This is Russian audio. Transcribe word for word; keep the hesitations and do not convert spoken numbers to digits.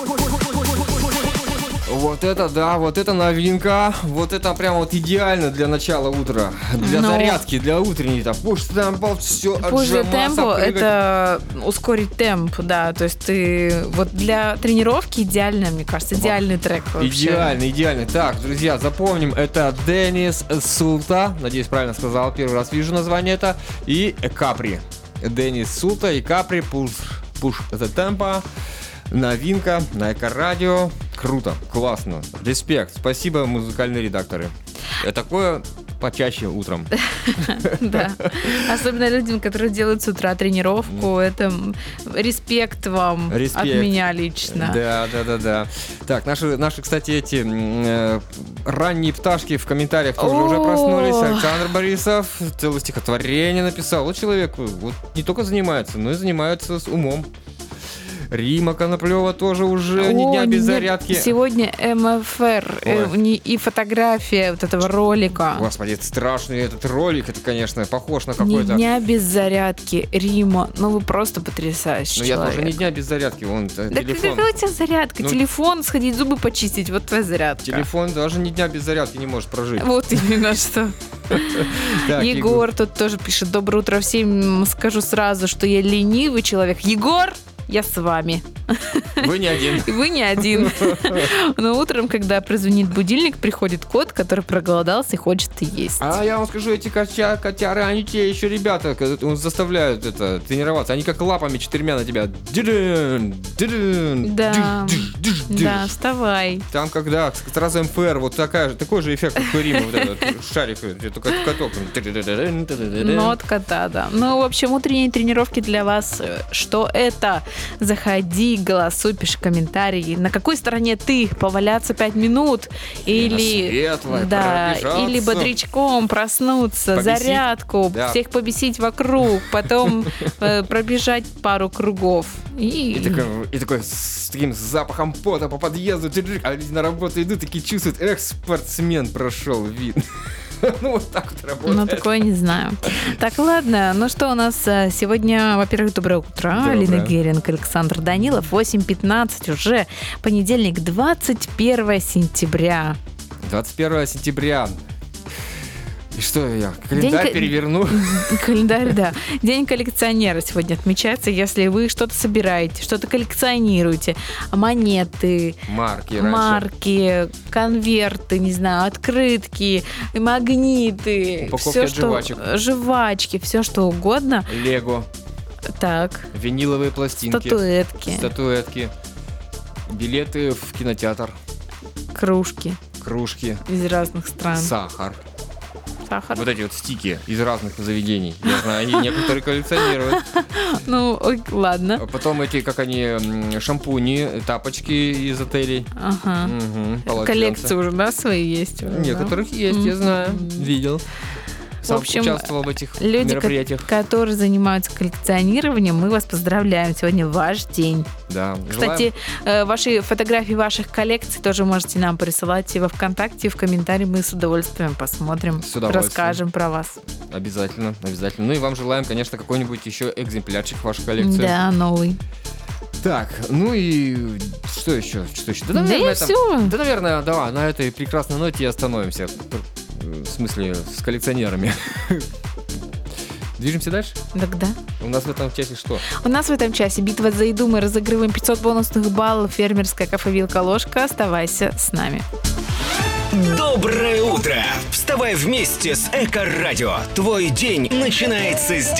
Вот это да, вот это новинка. Вот это прям вот идеально для начала утра. Для Но... зарядки, для утренней. Там push tempo, все отжиматься. Push tempo — это ускорить темп, да. То есть ты вот для тренировки идеально, мне кажется, идеальный вот. Трек вообще. Идеальный, идеальный. Так, друзья, запомним, это Денис Султа. Надеюсь, правильно сказал. Первый раз вижу название это. И Капри. Денис Султа и Капри. Push, push the tempo. Новинка на Эко-радио. Круто, классно. Респект. Спасибо, музыкальные редакторы. Такое почаще утром. Да. Особенно людям, которые делают с утра тренировку. Это респект вам от меня лично. Да, да, да, да. Так, наши, наши, кстати, эти ранние пташки в комментариях тоже уже проснулись. Александр Борисов целое стихотворение написал. Вот человек вот не только занимается, но и занимается с умом. Рима Коноплева тоже уже О, ни дня без нет, зарядки. Сегодня эм эф эр э, и фотография вот этого ролика. Господи, это страшный этот ролик. Это, конечно, похож на какой-то... Ни дня без зарядки. Рима, ну вы просто потрясающий ну, человек. Ну я тоже ни дня без зарядки. Вон, да телефон. какая у тебя зарядка? Ну, телефон, сходить зубы почистить. Вот твоя зарядка. Телефон даже ни дня без зарядки не может прожить. Вот именно что. Егор тут тоже пишет: доброе утро всем. Скажу сразу, что я ленивый человек. Егор! Я с вами. Вы не один. Вы не один. Но утром, когда прозвенит будильник, приходит кот, который проголодался и хочет есть. А я вам скажу, эти котя, котяры, они те еще ребята, заставляют это тренироваться. Они как лапами четырьмя на тебя. Да. Да, вставай. Там, когда сразу эм эф эр, вот такая же, такой же эффект, как у Рима, вот этот шарик, только каток. Нот кота, да. Ну, в общем, утренние тренировки для вас, что это? Заходи, голосуй, пиши комментарии. На какой стороне ты? Поваляться пять минут? Или, светлое, да, или бодрячком проснуться, побесить, зарядку, да. Всех побесить вокруг, потом пробежать пару кругов. И... И, такой, и такой с таким запахом пота по подъезду, а люди на работу идут, такие чувствуют, эх, спортсмен прошел, видно. Ну, вот так вот работает. Ну, такое не знаю. Так, ладно. Ну что, у нас сегодня, во-первых, доброе утро. Доброе. Алина Геринг, Александр Данилов. восемь пятнадцать уже. Понедельник, двадцать первое сентября. двадцать первое сентября. И что я, календарь День... переверну? Календарь, да. День коллекционера сегодня отмечается, если вы что-то собираете, что-то коллекционируете. Монеты, марки, марки конверты, не знаю, открытки, магниты. Упаковки все, от что... жвачек. Жвачки, все что угодно. Лего. Так. Виниловые пластинки. Статуэтки. Статуэтки. Билеты в кинотеатр. Кружки. Кружки. Из разных стран. Сахар. Сахар. Вот эти вот стики из разных заведений. Я знаю, они некоторые коллекционируют. Ну, ладно. Потом эти, как они, шампуни, тапочки из отелей. Ага. Коллекции уже, да, свои есть? Некоторых есть, я знаю. Видел. Сам в общем, участвовал в этих люди, мероприятиях. которые занимаются коллекционированием, мы вас поздравляем. Сегодня ваш день. Да. Кстати, желаем... ваши фотографии ваших коллекций тоже можете нам присылать и во ВКонтакте, и в комментарии. Мы с удовольствием посмотрим, с удовольствием. Расскажем про вас. Обязательно, обязательно. Ну и вам желаем, конечно, какой-нибудь еще экземплярчик в вашей коллекции. Да, новый. Так, ну и что еще? Что еще? Да, да наверное, это... все. Да, наверное, давай, на этой прекрасной ноте и остановимся. В смысле, с коллекционерами. Движемся дальше? Тогда. У нас в этом часе что? У нас в этом часе битва за еду. Мы разыгрываем пятьсот бонусных баллов. Фермерская кафе «Вилка-ложка». Оставайся с нами. Доброе утро! Вставай вместе с Эко-радио. Твой день начинается здесь.